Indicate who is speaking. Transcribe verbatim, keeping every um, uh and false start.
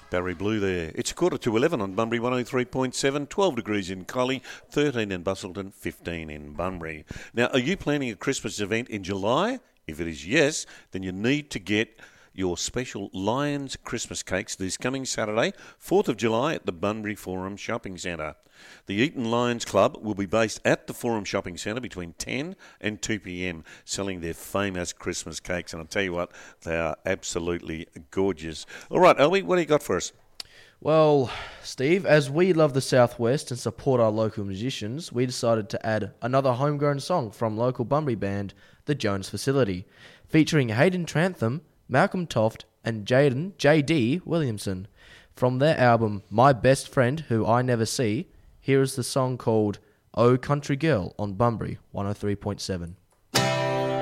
Speaker 1: Barry Blue there. It's a quarter to eleven on Bunbury one oh three point seven, twelve degrees in Collie, thirteen in Busselton, fifteen in Bunbury. Now, are you planning a Christmas event in July? If it is yes, then you need to get your special Lions Christmas cakes this coming Saturday, fourth of July at the Bunbury Forum Shopping Centre. The Eaton Lions Club will be based at the Forum Shopping Centre between ten and two p.m, selling their famous Christmas cakes. And I'll tell you what, they are absolutely gorgeous. All right, Elby, what do you got for us?
Speaker 2: Well, Steve, as we love the Southwest and support our local musicians, we decided to add another homegrown song from local Bunbury band, The Jones Facility, featuring Hayden Trantham, Malcolm Toft, and Jaden J D Williamson. From their album My Best Friend Who I Never See, here is the song called Oh Country Girl on Bunbury one oh three point seven.